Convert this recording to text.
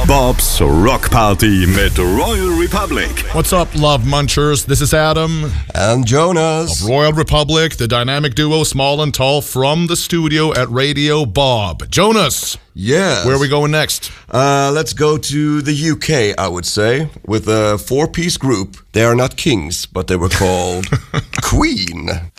Bob's Rock Party mit Royal Republic. What's up, Love Munchers? This is Adam. And Jonas. Of Royal Republic, the dynamic duo Small and Tall from the studio at Radio Bob. Jonas. Yes. Where are we going next? Let's go to the UK, I would say, with a four-piece group. They are not kings, but they were called Queen.